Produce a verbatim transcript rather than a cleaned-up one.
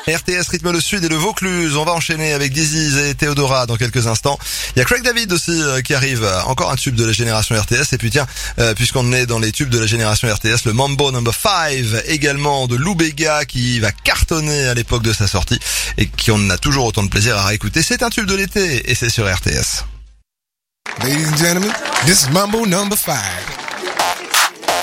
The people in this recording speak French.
R T S rythme le sud et le Vaucluse. On va enchaîner avec Diziz et Théodora dans quelques instants. Il y a Craig David aussi euh, qui arrive. Encore un tube de la génération R T S. Et puis tiens, euh, puisqu'on est dans les tubes de la génération R T S, le Mambo Number cinq également de Lou Bega qui va cartonner à l'époque de sa sortie et qui on a toujours autant de plaisir à réécouter. C'est un tube de l'été et c'est sur R T S. Ladies and gentlemen, this is Mambo Number five.